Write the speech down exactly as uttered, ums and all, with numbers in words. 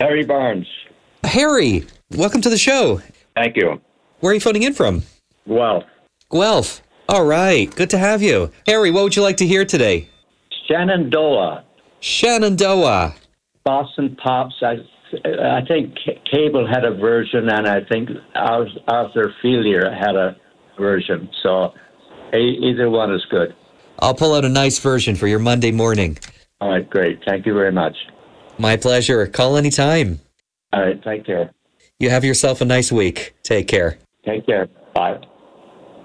Harry Barnes. Harry, welcome to the show. Thank you. Where are you phoning in from? Well, Guelph. All right, good to have you. Harry, what would you like to hear today? Shenandoah. Shenandoah. Boston Pops. I, I think C- Cable had a version, and I think Ar- Arthur Filier had a version. So e- either one is good. I'll pull out a nice version for your Monday morning. All right, great. Thank you very much. My pleasure. Call anytime. All right, take care. You have yourself a nice week. Take care. Take care. Bye.